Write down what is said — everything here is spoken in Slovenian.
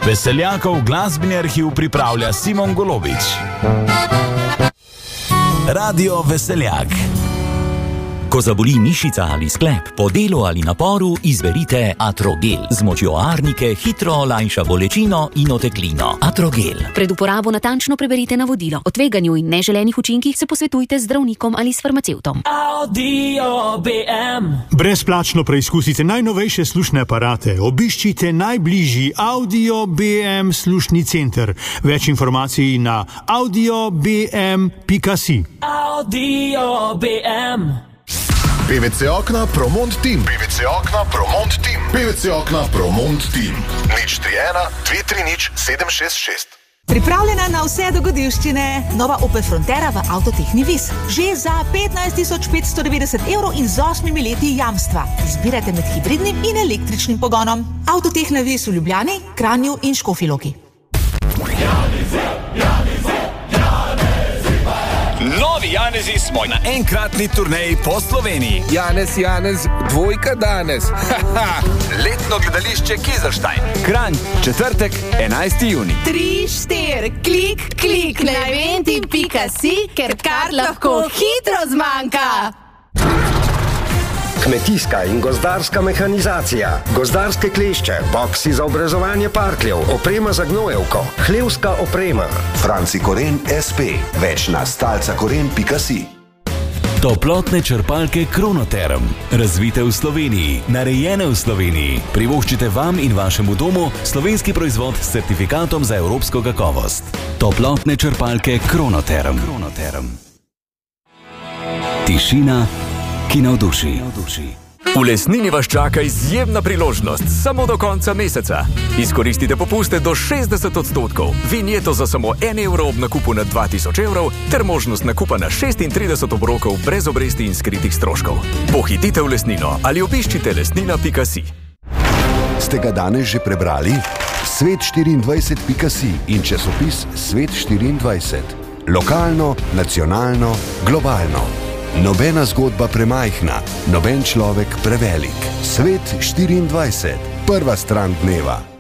Veseljakov glasbeni arhiv pripravlja Simon Golobič. Radio Veseljak. Ko zaboli mišica ali sklep, po delu ali naporu, izberite Atrogel. Z močjo arnike hitro olajša bolečino in oteklino. Atrogel. Pred uporabo natančno preberite navodilo. O tveganju in neželenih učinkih se posvetujte z zdravnikom ali s farmacevtom. Audio BM. Brezplačno preizkusite najnovejše slušne aparate. Obiščite najbližji Audio BM slušni center. Več informacij na audiobm.si. Audio BM. PVC okna Promont Team. PVC okna Promont Team. PVC okna Promont Team. 031 230 766. Pripravljena na vse dogodivščine. Nova Opel Frontera v Avtotehni Vis. Že za 15.590 € in z 8 leti jamstva. Izbirajte med hibridnim in električnim pogonom. Avtotehna Vis v Ljubljani, Kranju in Škofji Loki. Novi Janezi smo na enkratni turneji po Sloveniji. Janez, dvojka danes. Letno gledališče Kizerstein. Kranj, četrtek, 11. juni. 3, 4, klik, na eventim.si, ker kar lahko hitro zmanjka. Kmetijska in gozdarska mehanizacija, gozdarske klešče, boksi za obrezovanje parkljev, oprema za gnojevko, hlevska oprema. Franci Koren SP, več na stalcakoren.si. Toplotne črpalke Kronoterm. Razvite v Sloveniji, narejene v Sloveniji. Privoščite vam in vašemu domu slovenski proizvod s certifikatom za evropsko kakovost. Toplotne črpalke Kronoterm. Tišina, ki navduši. V Lesnini vas čaka izjemna priložnost samo do konca meseca. Izkoristite popuste do 60%, vinjeto za samo 1 € ob nakupu na 2000 € ter možnost nakupa na 36 obrokov brez obresti in skritih stroškov. Pohitite v Lesnino ali obiščite lesnina.si. Ste ga danes že prebrali? Svet24.si in časopis Svet24. Lokalno, nacionalno, globalno. Nobena zgodba premajhna, noben človek prevelik. Svet 24. Prva stran dneva.